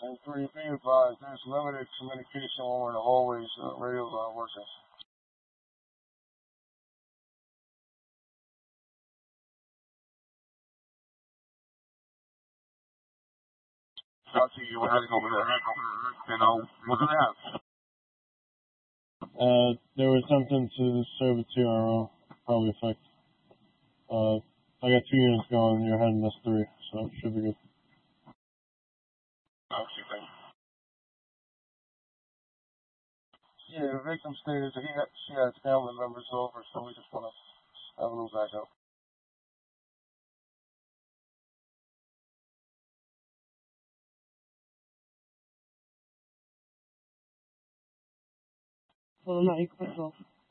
And three, be advised, there's limited communication when we're in the hallways. Radio's not working. Copy, you were heading over there. What do they have? They were attempting to serve a TRO, probably effect. I got 2 units going, you're heading S3, so it should be good. Okay, thank you. Yeah, the victim stated that she had family members over, so we just want to have a little backup. Well, no, you can put it off.